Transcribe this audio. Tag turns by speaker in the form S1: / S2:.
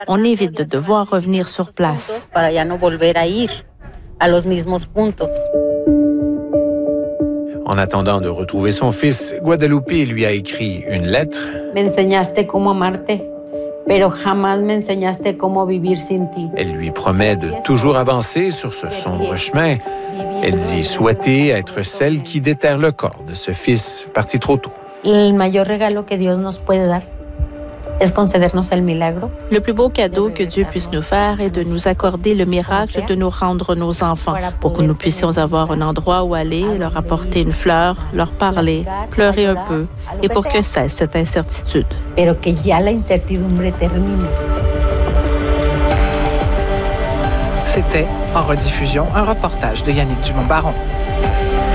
S1: On évite de devoir revenir sur place.
S2: En attendant de retrouver son fils, Guadalupe lui a écrit une lettre.
S3: Me enseñaste cómo amarte, pero jamás me enseñaste cómo vivir sin ti.
S2: Elle lui promet de toujours avancer sur ce sombre chemin. Elle dit souhaiter être celle qui déterre le corps de ce fils parti trop tôt.
S3: El mayor regalo que Dios nos puede dar es concedernos el milagro.
S1: Le plus beau cadeau que Dieu puisse nous faire est de nous accorder le miracle de nous rendre nos enfants pour que nous puissions avoir un endroit où aller, leur apporter une fleur, leur parler, pleurer un peu et pour que cesse cette incertitude.
S3: Pero que ya la incertidumbre termine.
S4: C'était, en rediffusion, un reportage de Yannick Dumont-Baron.